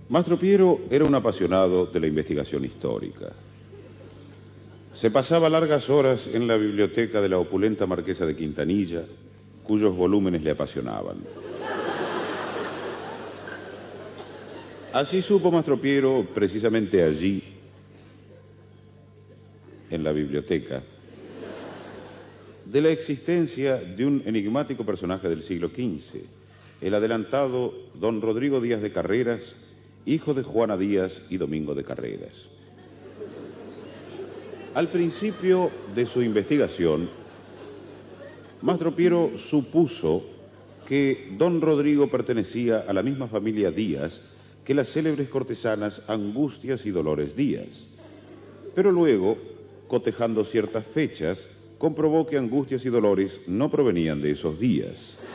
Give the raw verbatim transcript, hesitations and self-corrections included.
Mastro Piero era un apasionado de la investigación histórica. Se pasaba largas horas en la biblioteca de la opulenta marquesa de Quintanilla, cuyos volúmenes le apasionaban. Así supo Mastro Piero, precisamente allí, en la biblioteca, de la existencia de un enigmático personaje del siglo quince, el adelantado don Rodrigo Díaz de Carreras, hijo de Juana Díaz y Domingo de Carreras. Al principio de su investigación, Mastro Piero supuso que don Rodrigo pertenecía a la misma familia Díaz que las célebres cortesanas Angustias y Dolores Díaz. Pero luego, cotejando ciertas fechas, comprobó que Angustias y Dolores no provenían de esos días.